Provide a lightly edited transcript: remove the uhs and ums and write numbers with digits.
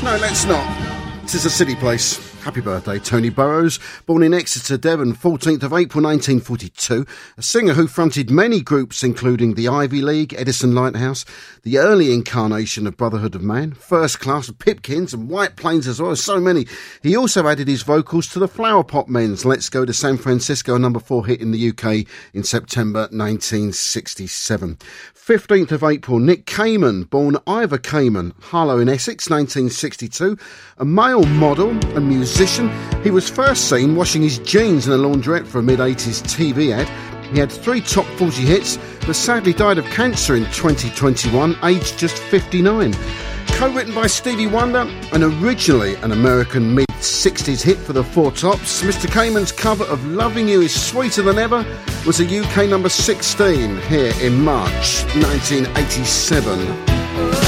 No, let's not. This is a silly place. Happy birthday, Tony Burrows, born in Exeter, Devon, 14th of April 1942, a singer who fronted many groups including the Ivy League, Edison Lighthouse, the early incarnation of Brotherhood of Man, First Class, Pipkins and White Plains as well, so many. He also added his vocals to the Flower Pot Men's Let's Go to San Francisco, number 4 hit in the UK in September 1967. 15th of April, Nick Kamen, born Ivor Kamen, Harlow in Essex, 1962, a male model and musician. He was first seen washing his jeans in a laundrette for a mid-80s TV ad. He had 3 top 40 hits, but sadly died of cancer in 2021, aged just 59. Co-written by Stevie Wonder and originally an American mid-60s hit for the Four Tops, Mr. Kamen's cover of Loving You Is Sweeter Than Ever was a UK number 16 here in March 1987.